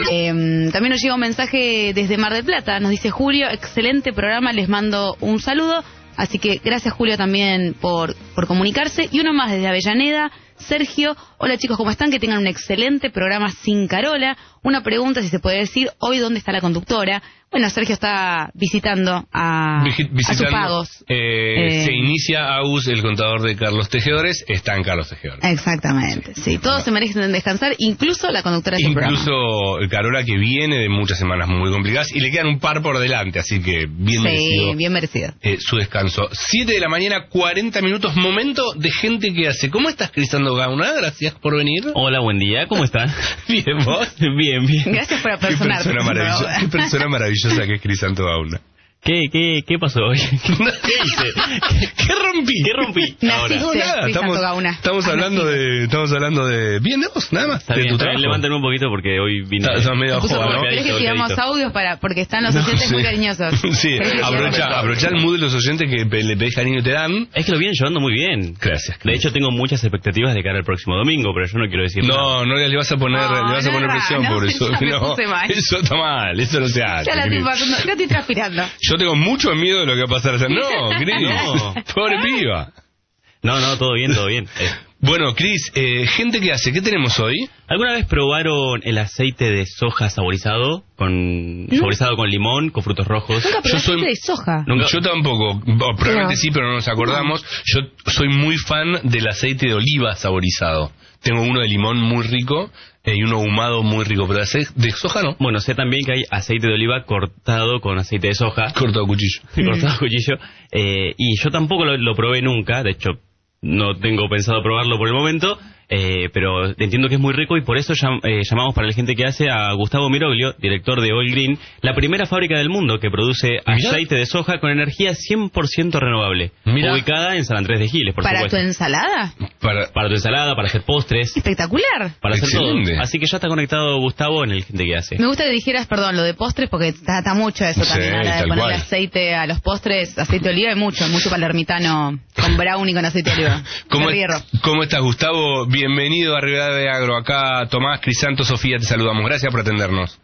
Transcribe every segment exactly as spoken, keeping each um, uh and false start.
Eh, también nos llega un mensaje desde Mar del Plata. Nos dice Julio, excelente programa, les mando un saludo. Así que gracias, Julio, también por, por comunicarse. Y uno más desde Avellaneda, Sergio. Hola, chicos, ¿cómo están? Que tengan un excelente programa sin Carola. Una pregunta, si se puede decir, hoy, ¿dónde está la conductora? Bueno, Sergio está visitando a, Visitando, a sus pagos. Eh, Eh, se inicia Agus, el contador de Carlos Tejedores, está en Carlos Tejedores. Exactamente, sí. Todos se merecen descansar, incluso la conductora de este programa. Incluso Carola, que viene de muchas semanas muy complicadas y le quedan un par por delante, así que bien Sí, merecido. bien merecido. Eh, su descanso. siete de la mañana, cuarenta minutos, momento de gente que hace. ¿Cómo estás, Cristiano Gauna? Gracias por venir. Hola, buen día, ¿cómo están? Bien, ¿vos? Bien, bien. Gracias por Qué apersonarte. persona maravillosa, qué persona maravillosa que es Crisanto Gauna. ¿Qué, qué, qué pasó hoy? ¿Qué hice? ¿Qué rompí? ¿Qué rompí? Naciste, Ahora. No, nada, Crisanto estamos, Gauna. estamos Ah, hablando naciste. de, estamos hablando de, bien de vos, nada más, Está de bien, tu está bien, trabajo. levántame un poquito porque hoy vine... Está- estás medio Me puso joda, como, ¿no? ¿querés que Calladito, tiramos calladito. audios para, porque están los No, oyentes sí. muy cariñosos? Sí, ¿Querés que aprovecha, tiramos? aprovecha el mood de los oyentes que pe- le pedís cariño y te dan. Es que lo vienen llevando muy bien. Gracias. De hecho, tengo muchas expectativas de cara al próximo domingo, pero yo no quiero decir nada. No, no le vas a poner, No, le vas a no, poner no, presión no, por eso. ya me No, puse mal. eso está mal, eso no se hace. Ya la estoy Cris. pasando, ya estoy transpirando. Yo tengo mucho miedo de lo que va a pasar. No, Cris, No. pobre piba. No, no, todo bien, todo bien. Eh, Bueno, Cris, eh, gente que hace, ¿qué tenemos hoy? ¿Alguna vez probaron el aceite de soja saborizado? Con No. Saborizado con limón, con frutos rojos. Nunca Yo probaste soy- de soja. Nunca- Yo tampoco, Bo- probablemente No. sí, pero no nos acordamos. Yo soy muy fan del aceite de oliva saborizado. Tengo uno de limón muy rico eh, y uno ahumado muy rico, pero de ace- de soja no. Bueno, sé también que hay aceite de oliva cortado con aceite de soja. Cortado a cuchillo. cortado a cuchillo. Eh, y yo tampoco lo, lo probé nunca, de hecho no tengo pensado probarlo por el momento, eh, pero entiendo que es muy rico y por eso llam- eh, llamamos para la gente que hace a Gustavo Miroglio, director de All Green, la primera fábrica del mundo que produce Mirá. aceite de soja con energía cien por ciento renovable, Mirá. ubicada en San Andrés de Giles, por ¿Para supuesto. tu ensalada? Para... Para tu ensalada, para hacer postres, Espectacular. para hacer Excelente. todo. Así que ya está conectado Gustavo en el gente que hace. Me gusta que dijeras, perdón, lo de postres, porque está, está mucho eso Sí, también. A la de tal ponerle cual. aceite a los postres, aceite de oliva, hay mucho, mucho palermitano con brownie con aceite de oliva. ¿Cómo, De hierro. ¿Cómo estás, Gustavo? Bienvenido a Rivera de Agro. Acá Tomás, Crisanto, Sofía, te saludamos. Gracias por atendernos.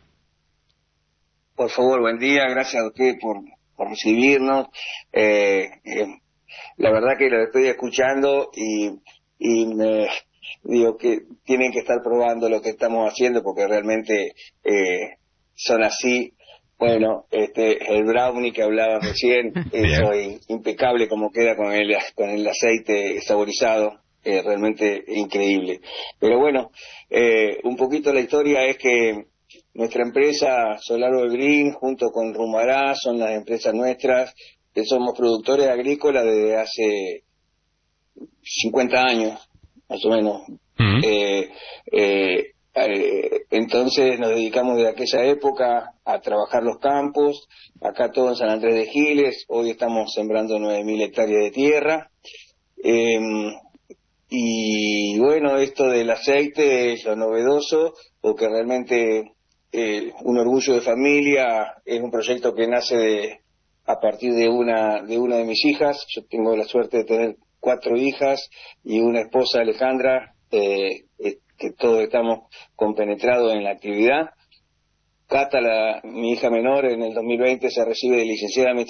Por favor, buen día, gracias a usted por, por recibirnos. Eh, eh, la verdad que lo estoy escuchando y, y me digo que tienen que estar probando lo que estamos haciendo porque realmente eh, son así. Bueno, este, el brownie que hablaba recién, eso es impecable como queda con el, con el aceite saborizado. Eh, realmente increíble. Pero bueno, eh, un poquito la historia es que nuestra empresa Solar All Green junto con Rumará son las empresas nuestras, que somos productores agrícolas desde hace cincuenta años, más o menos. Mm. Eh, eh, eh, entonces nos dedicamos de aquella época a trabajar los campos, acá todo en San Andrés de Giles, hoy estamos sembrando nueve mil hectáreas de tierra. Eh, Y bueno, esto del aceite es lo novedoso, porque realmente eh, un orgullo de familia es un proyecto que nace de, a partir de una de una de mis hijas. Yo tengo la suerte de tener cuatro hijas y una esposa, Alejandra, eh, eh, que todos estamos compenetrados en la actividad. Cata, la, mi hija menor, en el dos mil veinte se recibe de licenciada en